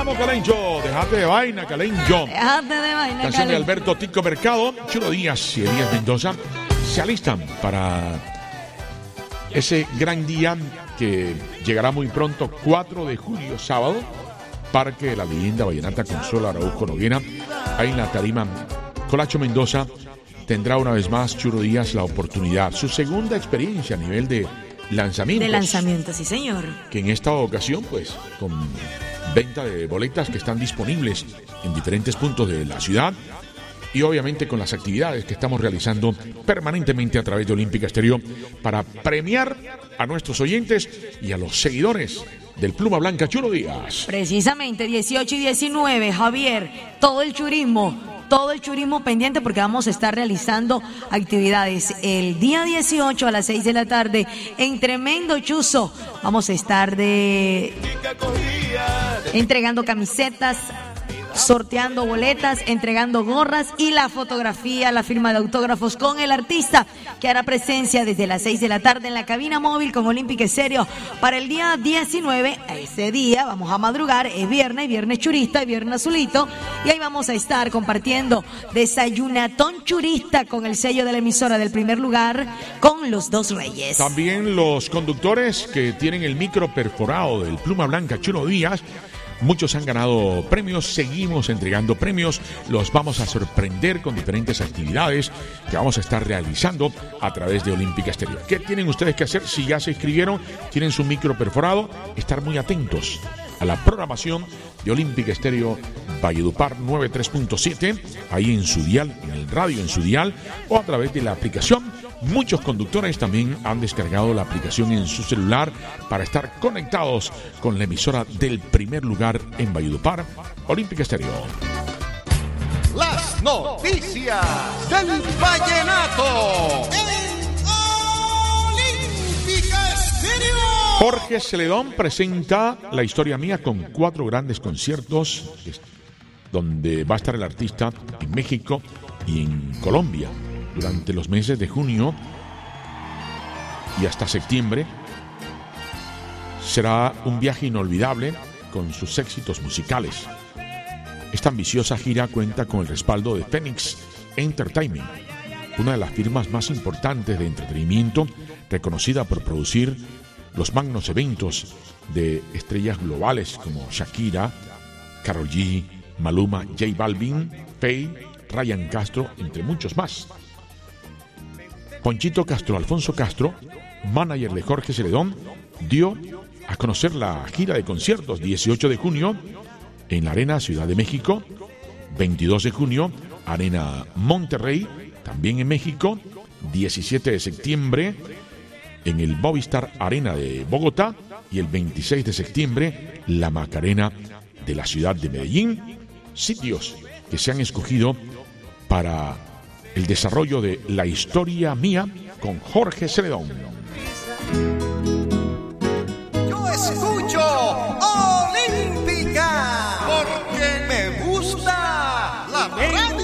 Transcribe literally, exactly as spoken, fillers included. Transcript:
Vamos, Calencho, déjate de vaina, Calencho. Déjate de vaina, Canción Calencho. de Alberto Tico Mercado, Chulo Díaz y Elías Mendoza se alistan para ese gran día que llegará muy pronto, cuatro de julio, sábado, Parque de la Leyenda Vallenata Consuelo Araujo Noguera. Ahí en la tarima, Colacho Mendoza tendrá una vez más, Chulo Díaz, la oportunidad, su segunda experiencia a nivel de lanzamientos. De lanzamiento, sí, señor. Que en esta ocasión, pues, con venta de boletas que están disponibles en diferentes puntos de la ciudad y obviamente con las actividades que estamos realizando permanentemente a través de Olímpica Estéreo para premiar a nuestros oyentes y a los seguidores del Pluma Blanca Chulo Díaz. Precisamente, dieciocho y diecinueve, Javier, todo el churismo. Todo el churismo pendiente porque vamos a estar realizando actividades el día dieciocho a las seis de la tarde en Tremendo Chuzo. Vamos a estar de entregando camisetas, sorteando boletas, entregando gorras y la fotografía, la firma de autógrafos con el artista que hará presencia desde las seis de la tarde en la cabina móvil con Olímpica Estéreo para el día diecinueve. Ese día vamos a madrugar, es viernes, viernes churista y viernes azulito, y ahí vamos a estar compartiendo desayunatón churista con el sello de la emisora del primer lugar con los dos reyes. También los conductores que tienen el micro perforado del Pluma Blanca Chulo Díaz. Muchos han ganado premios, seguimos entregando premios, los vamos a sorprender con diferentes actividades que vamos a estar realizando a través de Olímpica Estéreo. ¿Qué tienen ustedes que hacer? Si ya se inscribieron, tienen su micro perforado, estar muy atentos a la programación de Olímpica Estéreo Valledupar noventa y tres punto siete, ahí en su dial, en el radio, en su dial, o a través de la aplicación. Muchos conductores también han descargado la aplicación en su celular para estar conectados con la emisora del primer lugar en Valledupar, Olímpica Estéreo. Las noticias del vallenato. Olímpica Estéreo. Jorge Celedón presenta La Historia Mía con cuatro grandes conciertos donde va a estar el artista en México y en Colombia durante los meses de junio y hasta septiembre. Será un viaje inolvidable con sus éxitos musicales. Esta ambiciosa gira cuenta con el respaldo de Phoenix Entertainment, una de las firmas más importantes de entretenimiento, reconocida por producir los magnos eventos de estrellas globales como Shakira, Karol G, Maluma, J Balvin, Faye, Ryan Castro, entre muchos más. Ponchito Castro, Alfonso Castro, manager de Jorge Celedón, dio a conocer la gira de conciertos dieciocho de junio en la Arena Ciudad de México, veintidós de junio, Arena Monterrey, también en México, diecisiete de septiembre en el Movistar Arena de Bogotá y el veintiséis de septiembre la Macarena de la ciudad de Medellín, sitios que se han escogido para el desarrollo de La Historia Mía con Jorge Celedón.